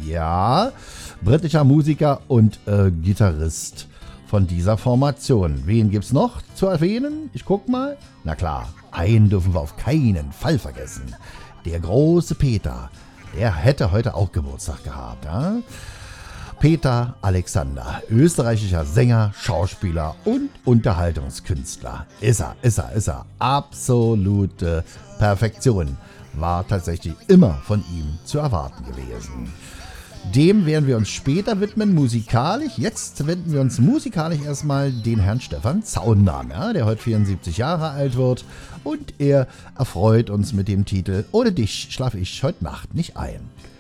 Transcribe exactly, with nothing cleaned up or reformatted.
Ja, britischer Musiker und äh, Gitarrist von dieser Formation. Wen gibt's noch zu erwähnen? Ich guck mal. Na klar, einen dürfen wir auf keinen Fall vergessen. Der große Peter. Der hätte heute auch Geburtstag gehabt. Ja? Peter Alexander, österreichischer Sänger, Schauspieler und Unterhaltungskünstler. Ist er, ist er, ist er. Absolute Perfektion. War tatsächlich immer von ihm zu erwarten gewesen. Dem werden wir uns später widmen, musikalisch. Jetzt wenden wir uns musikalisch erstmal den Herrn Stefan Zauner an, ja, der heute vierundsiebzig Jahre alt wird. Und er erfreut uns mit dem Titel Ohne dich schlafe ich heute Nacht nicht ein.